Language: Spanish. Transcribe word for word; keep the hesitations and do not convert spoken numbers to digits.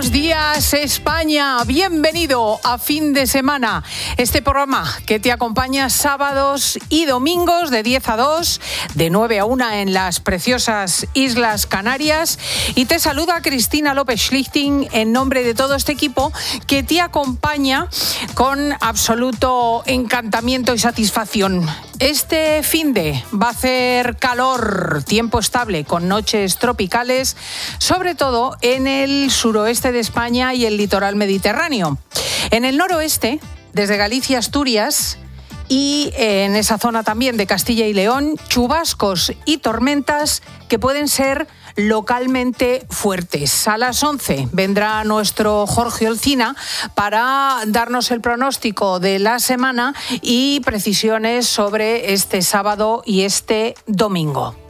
Buenos días, España. Bienvenido a Fin de Semana. Este programa que te acompaña sábados y domingos de diez a dos, de nueve a una en las preciosas Islas Canarias. Y te saluda Cristina López Schlichting en nombre de todo este equipo que te acompaña con absoluto encantamiento y satisfacción. Este finde va a hacer calor, tiempo estable con noches tropicales, sobre todo en el suroeste de España y el litoral mediterráneo. En el noroeste, desde Galicia a Asturias y en esa zona también de Castilla y León, chubascos y tormentas que pueden ser localmente fuertes. A las once vendrá nuestro Jorge Olcina para darnos el pronóstico de la semana y precisiones sobre este sábado y este domingo.